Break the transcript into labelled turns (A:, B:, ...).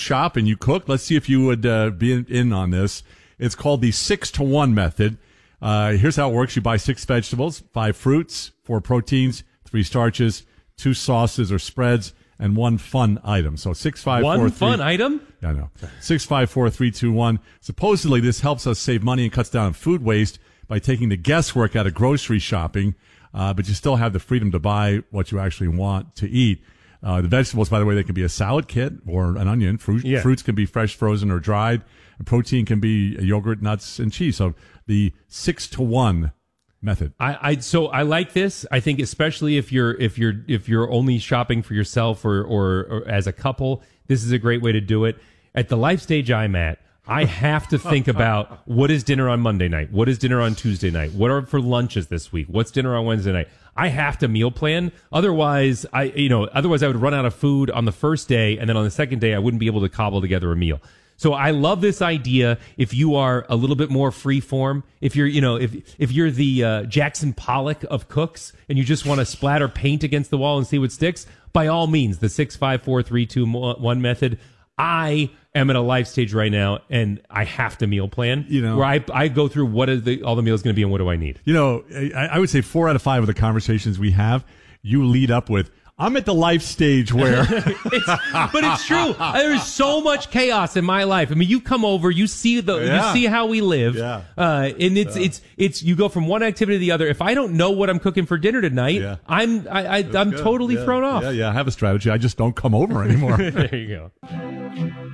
A: shop and you cook, let's see if you would be in on this. It's called the 6-to-1 method. Here's how it works. You buy 6 vegetables, 5 fruits, 4 proteins, 3 starches, 2 sauces or spreads, and 1 fun item. So 6, 5, 4, 3.
B: One fun item?
A: Yeah, I know. 6, 5, 4, 3, 2, 1. Supposedly, this helps us save money and cuts down on food waste by taking the guesswork out of grocery shopping, but you still have the freedom to buy what you actually want to eat. The vegetables, by the way, they can be a salad kit or an onion. Fruits can be fresh, frozen, or dried. And protein can be yogurt, nuts, and cheese. So the 6-to-1 method.
B: So I like this. I think especially if you're only shopping for yourself or as a couple, this is a great way to do it. At the life stage I'm at, I have to think about what is dinner on Monday night? What is dinner on Tuesday night? What are for lunches this week? What's dinner on Wednesday night? I have to meal plan. Otherwise I would run out of food on the first day, and then on the second day I wouldn't be able to cobble together a meal. So I love this idea. If you are a little bit more free form, if you're, if you're the Jackson Pollock of cooks and you just want to splatter paint against the wall and see what sticks, by all means, the 6, 5, 4, 3, 2, 1 method. I am at a life stage right now, and I have to meal plan. Where I go through what is all the meals going to be and what do I need.
A: I would say 4 out of 5 of the conversations we have, you lead up with, I'm at the life stage where...
B: But it's true. There's so much chaos in my life. I mean, you come over, you see you see how we live.
A: Yeah.
B: And it's you go from one activity to the other. If I don't know what I'm cooking for dinner tonight, I'm totally thrown off.
A: Yeah, I have a strategy. I just don't come over anymore.
B: There you go.